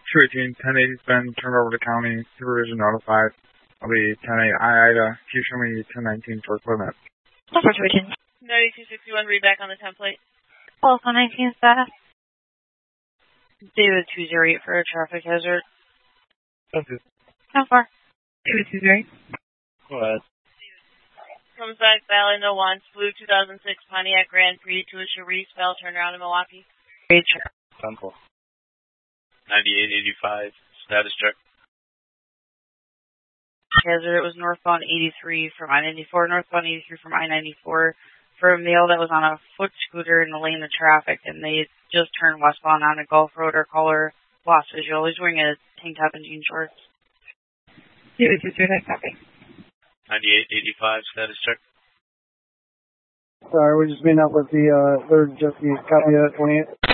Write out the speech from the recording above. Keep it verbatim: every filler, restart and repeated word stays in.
two eighteen, ten eight has been turned over to county. Supervision notified. I'll be ten eight I Ida. Can you show me ten nineteen for equipment? Over two eighteen. ninety-two sixty-one, read back on the template. Also nineteen status. David two zero eight for a traffic hazard. Okay. How far? David two zero eight. Go ahead. Comstock Valley, no one. Blue two thousand six Pontiac Grand Prix to a Cherise Bell turnaround in Milwaukee. Read check. Temple. ninety-eight eighty-five, status check. Hazard, it was northbound eighty-three from I ninety-four, northbound eighty-three from I ninety-four for a male that was on a foot scooter in the lane of traffic, and they just turned westbound on a Gulf Road or caller lost visual. He's wearing a tank top and jean shorts. David two zero eight, copy. ninety-eight eighty-five, status check. Sorry, we're just meeting up with the uh, third, just the copy of twenty-eight.